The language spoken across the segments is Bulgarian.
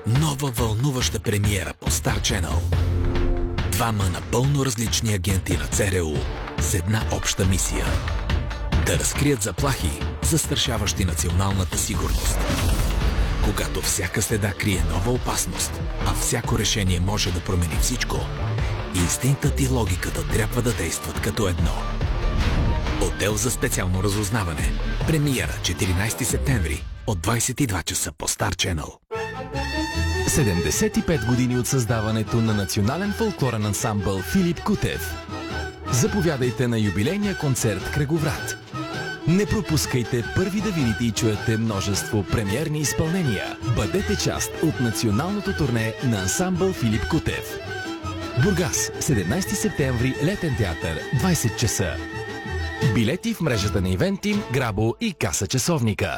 Нова вълнуваща премиера по Star Channel. Двама напълно различни агенти на ЦРУ с една обща мисия. Да разкрият заплахи, застрашаващи националната сигурност. Когато всяка следа крие нова опасност, а всяко решение може да промени всичко, инстинктът и логиката трябва да действат като едно. Отдел за специално разузнаване. Премиера 14 септември от 22 часа по Star Channel. 75 години от създаването на национален фолклорен ансамбъл Филип Кутев. Заповядайте на юбилейния концерт Кръговрат. Не пропускайте първи да видите и чуете множество премиерни изпълнения. Бъдете част от националното турне на ансамбъл Филип Кутев. Бургас, 17 септември, Летен театър, 20 часа. Билети в мрежата на Ивентим, Грабо и Каса часовника.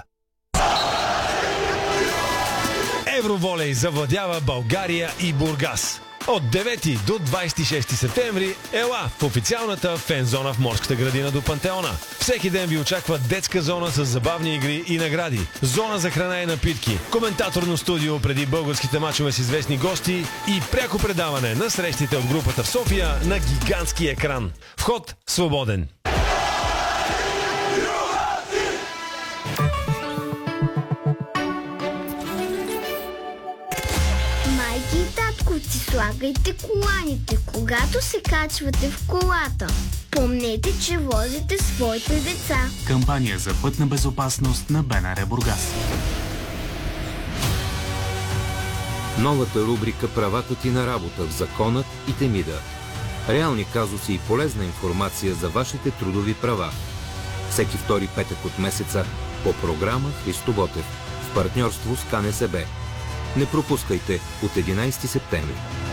Евроволей завладява България и Бургас. От 9 до 26 септември ела в официалната фен-зона в Морската градина до Пантеона. Всеки ден ви очаква детска зона с забавни игри и награди. Зона за храна и напитки, коментаторно студио преди българските мачове с известни гости и пряко предаване на срещите от групата в София на гигантски екран. Вход свободен. Си слагайте коланите, когато се качвате в колата. Помнете, че возите своите деца. Кампания за пътна безопасност на БНР Бургас. Новата рубрика "Правата ти на работа" в Законът и Темида. Реални казуси и полезна информация за вашите трудови права. Всеки втори петък от месеца по програма Христо Ботев в партньорство с КНСБ. Не пропускайте от 11 септември.